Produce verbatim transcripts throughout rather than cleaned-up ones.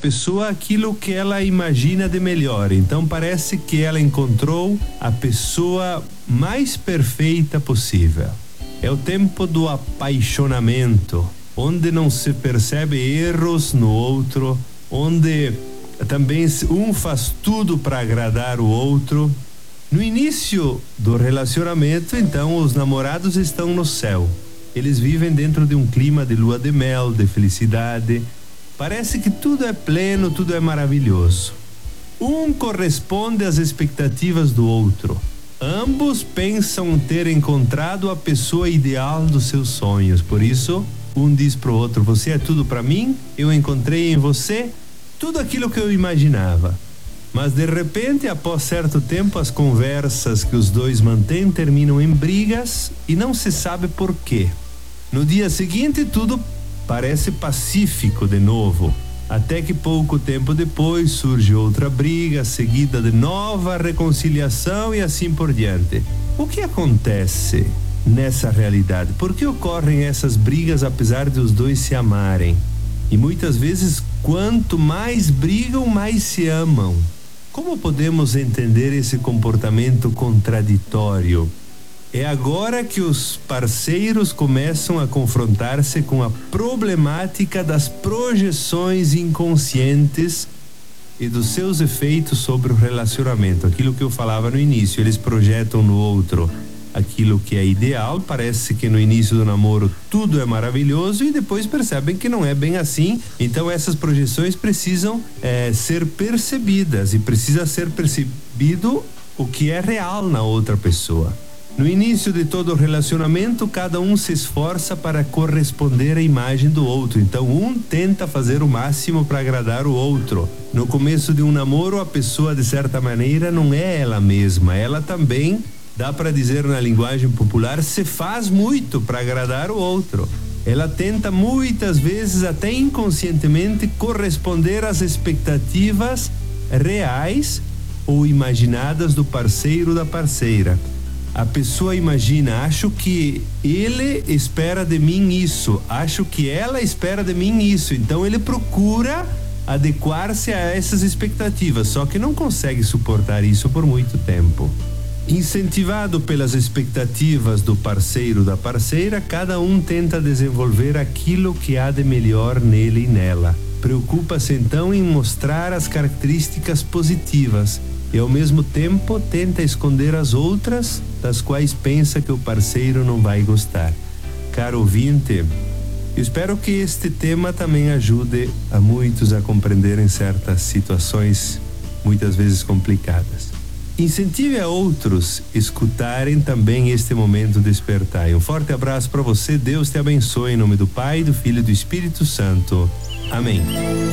pessoa aquilo que ela imagina de melhor. Então parece que ela encontrou a pessoa mais perfeita possível. É o tempo do apaixonamento, onde não se percebe erros no outro, onde também um faz tudo para agradar o outro. No início do relacionamento, então, os namorados estão no céu. Eles vivem dentro de um clima de lua de mel, de felicidade. Parece que tudo é pleno, tudo é maravilhoso. Um corresponde às expectativas do outro. Ambos pensam ter encontrado a pessoa ideal dos seus sonhos. Por isso, um diz pro outro: você é tudo para mim, eu encontrei em você tudo aquilo que eu imaginava. Mas de repente, após certo tempo, as conversas que os dois mantêm terminam em brigas e não se sabe por quê. No dia seguinte, tudo parece pacífico de novo, até que pouco tempo depois surge outra briga, seguida de nova reconciliação e assim por diante. O que acontece nessa realidade? Por que ocorrem essas brigas apesar de os dois se amarem? E muitas vezes, quanto mais brigam, mais se amam. Como podemos entender esse comportamento contraditório? É agora que os parceiros começam a confrontar-se com a problemática das projeções inconscientes e dos seus efeitos sobre o relacionamento. Aquilo que eu falava no início, eles projetam no outro aquilo que é ideal. Parece que no início do namoro tudo é maravilhoso e depois percebem que não é bem assim. Então essas projeções precisam é, ser percebidas, e precisa ser percebido o que é real na outra pessoa. No início de todo relacionamento, cada um se esforça para corresponder à imagem do outro. Então um tenta fazer o máximo para agradar o outro. No começo de um namoro, a pessoa de certa maneira não é ela mesma. Ela também, dá para dizer na linguagem popular, se faz muito para agradar o outro. Ela tenta muitas vezes, até inconscientemente, corresponder às expectativas reais ou imaginadas do parceiro ou da parceira. A pessoa imagina: acho que ele espera de mim isso, acho que ela espera de mim isso. Então ele procura adequar-se a essas expectativas, só que não consegue suportar isso por muito tempo. Incentivado pelas expectativas do parceiro ou da parceira, cada um tenta desenvolver aquilo que há de melhor nele e nela. Preocupa-se então em mostrar as características positivas e ao mesmo tempo tenta esconder as outras, das quais pensa que o parceiro não vai gostar. Caro ouvinte, eu espero que este tema também ajude a muitos a compreenderem certas situações muitas vezes complicadas. Incentive a outros a escutarem também este momento despertar. Um forte abraço para você, Deus te abençoe, em nome do Pai, do Filho e do Espírito Santo. Amém.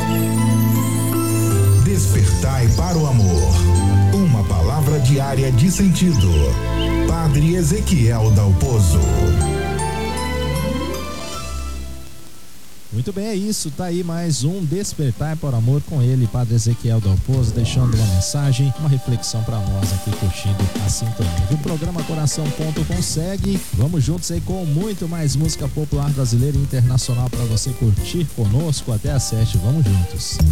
Despertai para o amor. Uma palavra diária de sentido. Padre Ezequiel Dalpozo. Muito bem, é isso, tá aí mais um Despertar para o Amor com ele, Padre Ezequiel Dalpozo, deixando uma mensagem, uma reflexão para nós aqui, curtindo a sintonia. O programa Coração Ponto com segue, vamos juntos aí com muito mais música popular brasileira e internacional para você curtir conosco até às sete, vamos juntos.